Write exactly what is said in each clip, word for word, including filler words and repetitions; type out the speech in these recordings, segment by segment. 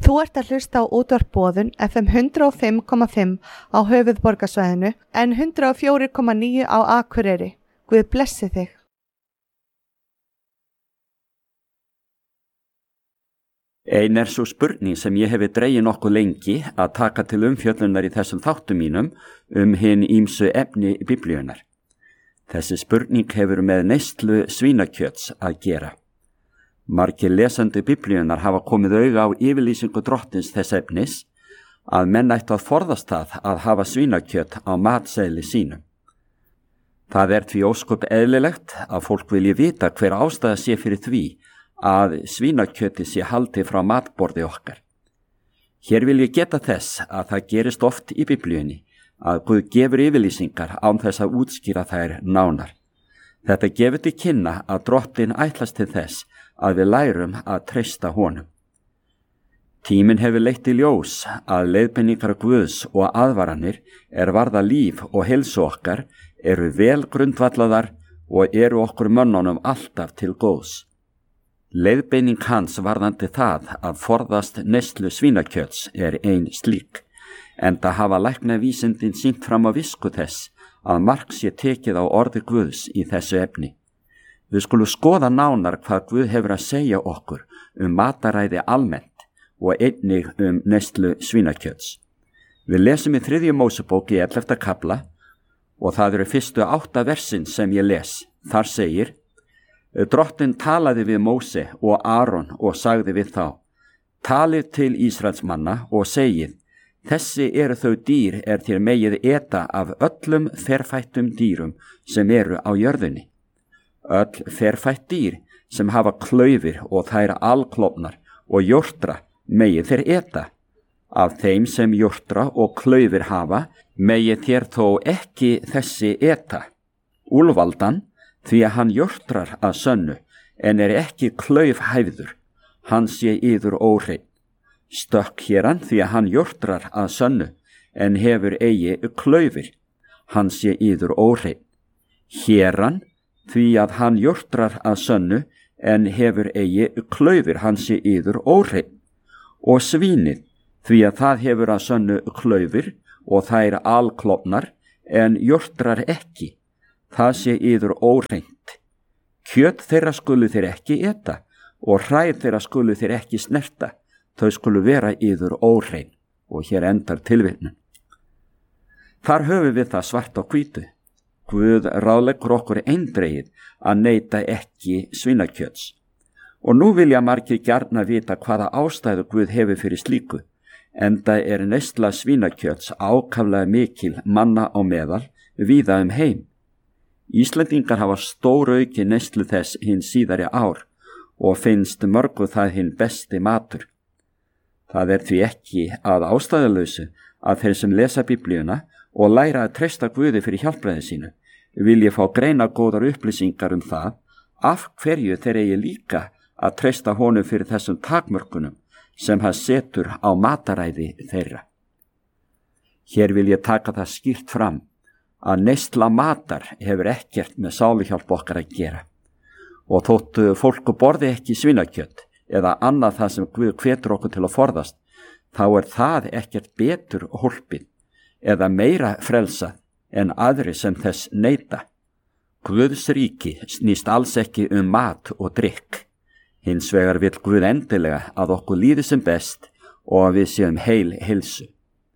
Þú ert að hlusta á útvarp Boðun F M hundrað og fimm komma fimm á höfuðborgarsvæðinu en hundrað og fjögur komma níu á Akureyri. Guð blessi þig. Ein er svo spurning sem ég hefi dregið nokkuð lengi að taka til umfjöllunar í þessum þáttum mínum um hin ýmsu efni Biblíunnar. Þessi spurning hefur með neyslu svínakjöts að gera. Margir lesandi Biblíunnar hafa komið auga á yfirlýsingu drottins þess efnis að menn ættu að forðast það að hafa svínakjöt á matseðli sínum. Það er því ósköp eðlilegt að fólk vilji vita hver ástæða sé fyrir því að svínakjöti sé haldið frá matborði okkar. Hér vil ég geta þess að það gerist oft í Biblíunni að Guð gefur yfirlýsingar án þess að útskýra þær nánar. Þetta gefur til kynna að drottin ætlast til þess að við lærum að treysta honum. Tíminn hefur leitt í ljós að leiðbeiningar Guðs og aðvaranir er varða líf og heilsu okkar eru vel grundvallaðar og eru okkur mönnunum alltaf til góðs. Leiðbeining hans varðandi það að forðast neyslu svínakjöts er ein slík, enda hafa læknavísindin sýnt fram á visku þess að mark sé tekið á orði Guðs í þessu efni. Við skulum skoða nánar hvað Guð hefur að segja okkur um mataræði almennt og einnig um neyslu svínakjöts. Við lesum í þriðju Mósebók í ellefta kafla og það eru fyrstu átta versin sem ég les. Þar segir: Drottin talaði við Móse og Aron og sagði við þá: Talið til Ísraels manna og segið: Þessi eru þau dýr er þér megið eta af öllum ferfættum dýrum sem eru á jörðinni. Öll ferfætt dýr sem hafa klaufir og þær alklofnar og jórtra megið þér eta. Af þeim sem jórtra og klaufir hafa megið þér þó ekki þessi eta. Úlfaldan, því að hann jórtrar að sönnu en er ekki klaufhæfður, hann sé yður óhreinn. Stökkhéran, því að hann jórtrar að sönnu en hefur eigi klaufir, hann sé yður óhreinn. Héran, því að hann jórtrar að sönnu en hefur eigi klaufir, hann sé yður óhreinn. Og svínið, því að það hefur að sönnu klaufir og þær alklofnar en jórtrar ekki, það sé yður óhreint. Kjöt þeirra skulu þér ekki eta og hræð þeirra skulu þér ekki snerta, þau skulu vera yður óhrein. Og hér endar tilvitnun. Þar höfum við það svart á hvítu. Guð ráðleggur okkur eindregið að neita ekki svínakjöts. Og nú vilja margir gjarna vita hvaða ástæðu Guð hefur fyrir slíku, enda er neysla svínakjöts ákaflega mikil manna á meðal víða um heim. Íslendingar hafa stórauki neyslu þess hinn síðari ár og finnst mörgu það hinn besti matur. Það er því ekki að ástæðulausu að þeir sem lesa Biblíuna og læra að treysta Guði fyrir hjálpræði sínu vilji fá greina góðar upplýsingar um það af hverju þeir eigi líka að treysta honum fyrir þessum takmörkunum sem hann setur á mataræði þeirra. Hér vil ég taka það skýrt fram að neysla matar hefur ekkert með sáluhjálp okkar að gera. Og þóttu fólku borði ekki svínakjöt eða annað það sem Guð hvetur okkur til að forðast, þá er það ekkert betur hólpið eða meira frelsað en aðri sem þess neita. Guðs ríki snýst alls ekki um mat og drykk. Hins vegar vill Guð endilega að okkur líði sem best og að við séum heil heilsu.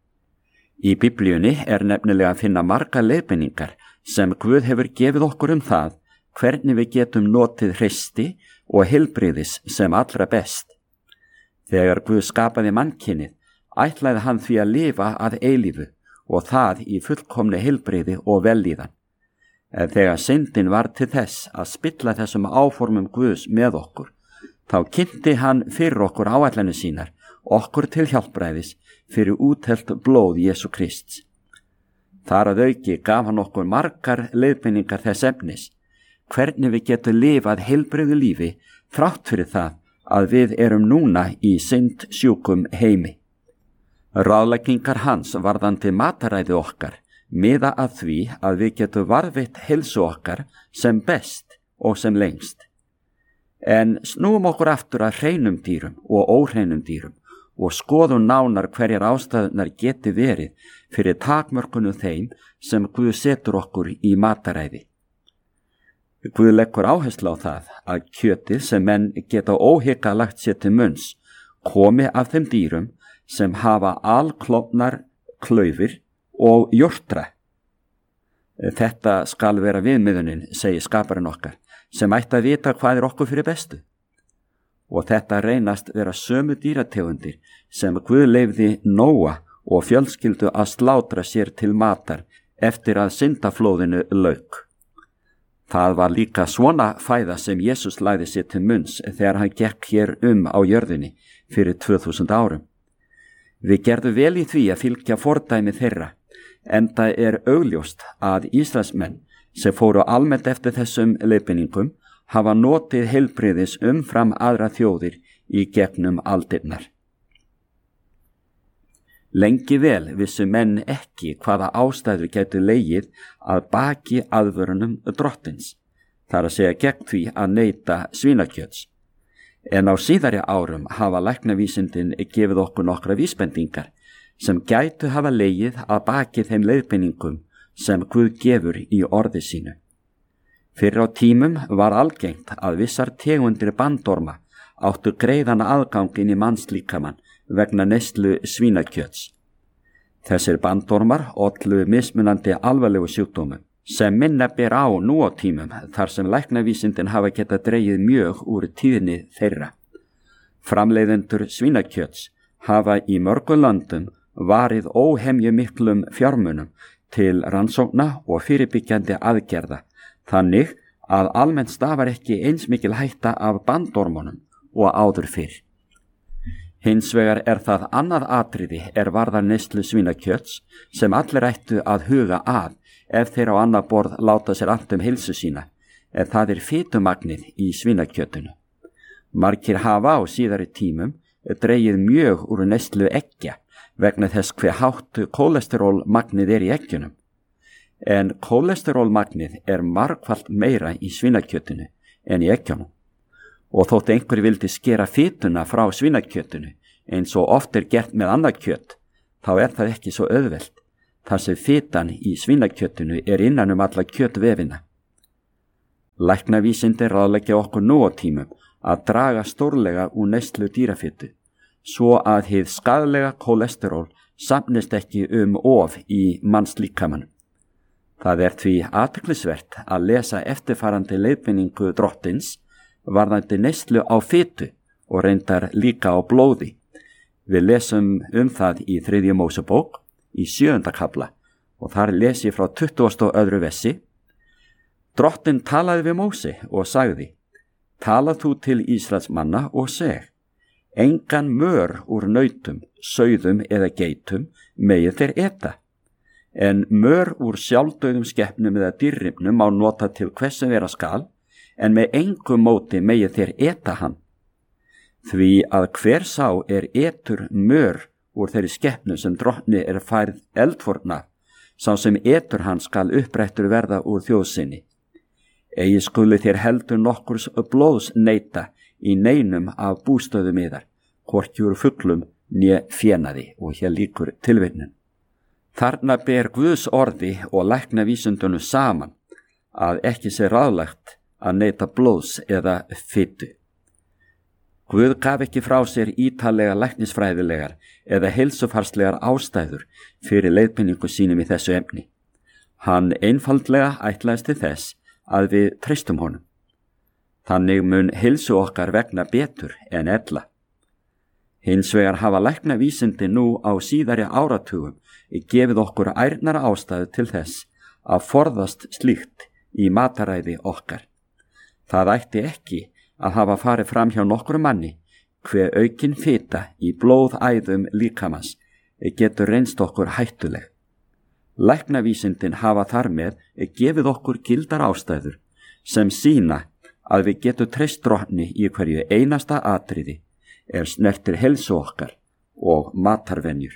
Í Biblíunni er nefnilega að finna marga leiðbeiningar sem Guð hefur gefið okkur um það hvernig við getum notið hreysti og heilbrigðis sem allra best. Þegar Guð skapaði mannkynið, ætlaði hann því að lifa að eilífu og það í fullkomni heilbrigði og vellíðan. En þegar syndin var til þess að spilla þessum áformum Guðs með okkur, þá kynnti hann fyrir okkur áætlanir sínar, okkur til hjálpræðis fyrir úthellt blóð Jesú Krists. Þar að auki gaf hann okkur margar leiðbeiningar þess efnis, hvernig við getum lifað heilbrigðu lífi þrátt fyrir það að við erum núna í synd sjúkum heimi. Ráðleggingar hans varðandi mataræði okkar miða að því að við getum varðveitt heilsu okkar sem best og sem lengst. En snúum okkur aftur að hreinum dýrum og óhreinum dýrum og skoðum nánar hverjar ástæðunar geti verið fyrir takmörkunum þeim sem Guð setur okkur í mataræði. Guð leggur áherslu á það að kjötið sem menn geta óhikað lagt sér til munns komi af þeim dýrum sem hafa alklofnar klaufir og jórtra. Þetta skal vera viðmiðunin, segir skaparinn okkar, sem ætti að vita hvað er okkur fyrir bestu. Og þetta reynast vera sömu dýrategundir sem Guð leyfði Nóa og fjölskyldu að slátra sér til matar eftir að syndaflóðinu lauk. Það var líka svona fæða sem Jesús lagði sér til munns þegar hann gekk hér um á jörðinni fyrir tvö þúsund árum. Við gerðum vel í því að fylgja fordæmi þeirra, enda er augljóst að Ísraelsmenn sem fóru almennt eftir þessum leiðbeiningum hafa notið heilbrigðis umfram aðra þjóðir í gegnum aldirnar. Lengi vel vissu menn ekki hvaða ástæður gætu legið að baki aðvörunum drottins, þar að segja gegn því að neyta svínakjöts. En á síðari árum hafa læknavísindin gefið okkur nokkra vísbendingar sem gætu hafa legið að baki þeim leiðbeiningum sem Guð gefur í orði sínu. Fyrir á tímum var algengt að vissar tegundir bandorma áttu greiðan aðgangin í mannslíkamann vegna neyslu svínakjöts. Þessir bandormar ollu mismunandi alvarlegu sjúkdómum sem minna ber á nú á tímum þar sem læknavísindin hafa getað dregið mjög úr tíðni þeirra. Framleiðendur svínakjöts hafa í mörgum löndum varið óhemju miklum fjármunum til rannsókna og fyrirbyggjandi aðgerða, þannig að almennt stafar ekki eins mikil hætta af bandormunum og áður fyrr. Hins vegar er það annað atriði er varðar neyslu svínakjöts sem allir ættu að huga að ef þeir á annað borð láta sér allt um heilsu sína, en það er fitumagnið í svínakjötunu. Margir hafa á síðari tímum dregið mjög úr neyslu eggja vegna þess hve hátt kólesterólmagnið er í eggjunum. En kólesterólmagnið er margfalt meira í svínakjötunu en í eggjunum. Og þótt einhver vildi skera fituna frá svínakjötunu eins og oft er gert með annað kjöt, þá er það ekki svo auðvelt, þar sem fitan í svínakjötunu er innan um alla kjötvefina. Læknavísindi ráðleggja okkur nú á tímum að draga stórlega úr neyslu dýrafitu, svo að hið skaðlega kólesteról safnist ekki um of í mannslíkamann. Það er því athyglisvert að lesa eftirfarandi leiðbeiningu drottins varðandi neyslu á fitu og reyndar líka á blóði. Við lesum um það í þriðju Mósebók í sjöunda kafla og þar les ég frá tuttugasta og öðru versi. Drottinn talaði við Móse og sagði: Tala þú til Ísraels manna og seg: Engan mör úr nautum, sauðum eða geitum megið þeir eta, en mör úr sjálfdauðum skepnum eða dýrrifnum má nota til hvers sem vera skal, en með engu móti megið þeir eta hann. Því að hver sá er etur mör úr þeirri skepnu sem drottni er færð eldforna, sá sem etur hann skal upprættur verða úr þjóðsinni. Eigi skuli þér heldur nokkurs blóðs neita í neinum af bústöðum yðar, hvorki úr fuglum né fénaði, og hér líkur tilvitnun. Þarna ber Guðs orði og læknavísindunum saman að ekki sé ráðlegt að neita blóðs eða fitu. Guð gaf ekki frá sér ítalega læknisfræðilegar eða heilsufarslegar ástæður fyrir leiðbeiningu sínum í þessu efni. Hann einfaldlega ætlaðist til þess að við treystum honum. Þannig mun heilsu okkar vegna betur en ella. Hins vegar hafa læknavísindi nú á síðari áratugum gefið okkur ærnara ástæðu til þess að forðast slíkt í mataræði okkar. Það ætti ekki að hafa farið fram hjá nokkur manni hve aukin fita í blóðæðum líkamans getur reynst okkur hættuleg. Læknavísindin hafa þar með gefið okkur gildar ástæður sem sýna að við getum treyst drottni í hverju einasta atriði er snertir heilsu okkar og matarvenjur.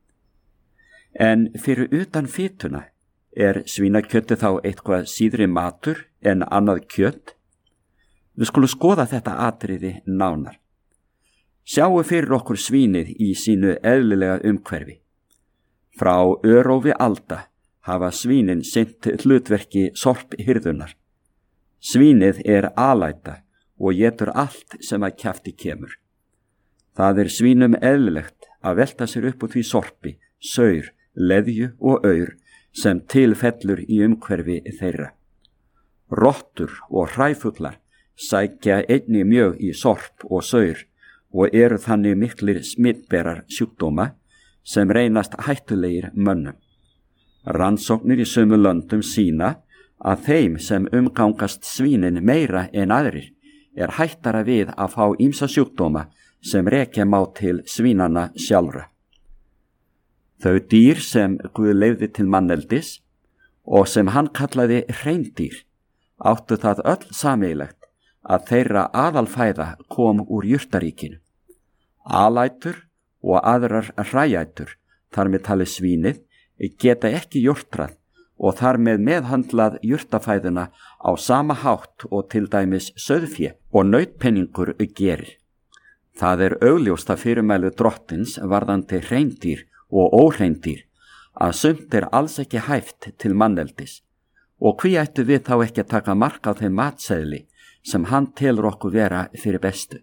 En fyrir utan fituna er svínakjöti þá eitthvað síðri matur en annað kjöt? Við skulum skoða þetta atriði nánar. Sjáu fyrir okkur svínið í sínu eðlilega umhverfi. Frá örófi alda hafa svínin sinnt hlutverki sorphirðunar. Svínið er alæta og étur allt sem að kjafti kemur. Það er svínum eðlilegt að velta sér upp úr því sorpi, saur, leðju og aur sem tilfellur í umhverfi þeirra. Rottur og hræfuglar sækja einnig mjög í sorp og saur og eru þannig miklir smittberar sjúkdóma sem reynast hættulegir mönnum. Rannsóknir í sömu löndum sýna að þeim sem umgangast svínin meira en aðrir er hættara við að fá ýmsa sjúkdóma sem rekja má til svínana sjálfra. Þau dýr sem Guð leyfði til manneldis og sem hann kallaði hreindýr áttu það öll sameiginlegt að þeirra aðalfæða kom úr jurtaríkinu. Alætur og aðrar hræætur, þar með talið svínið, geta ekki jórtrað og þar með meðhandlað jurtafæðuna á sama hátt og til dæmis sauðfé og nautpenningur gerir. Það er augljóst að fyrirmæli drottins varðandi hreindýr og óhreindýr að sumt er alls ekki hæft til manneldis og hví ættu við þá ekki að taka mark á þeim matseðli sem hann telur okkur vera fyrir bestu.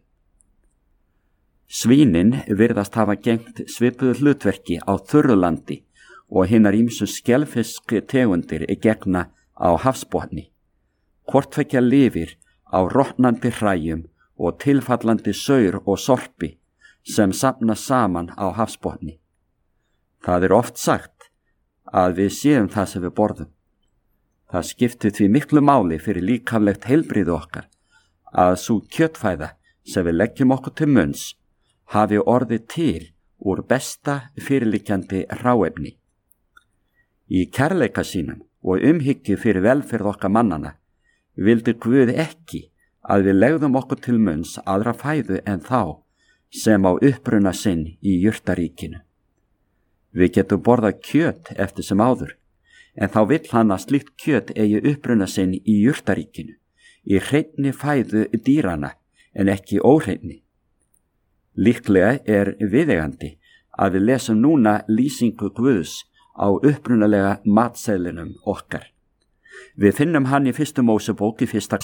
Svínin virðast hafa gegnt svipuðu hlutverki á þurrulandi og hinnar ýmsu skelfisk tegundir gegna á hafsbotni. Hvort tveggja lifir á rotnandi hræjum og tilfallandi saur og sorpi sem safna saman á hafsbotni. Það er oft sagt að við séum það sem við borðum. Það skiptir því miklu máli fyrir líkamlegt heilbrigði okkar að sú kjötfæða sem við leggjum okkur til munns hafi orðið til úr besta fyrirliggjandi hráefni. Í kærleika sínum og umhyggju fyrir velferð okkar mannana vildi Guð ekki að við legðum okkur til munns aðra fæðu en þá sem á uppruna sinn í jurtaríkinu. Við getum borðað kjöt eftir sem áður, en þá vill hann að slíkt kjöt eigi uppruna sinn í jurtaríkinu, í hreinni fæðu dýrana en ekki óhreinni. Líklega er viðeigandi að við lesum núna lýsingu Guðs á upprunalega matseðlinum okkar. Við finnum hann í fyrstu Mósebók í fyrsta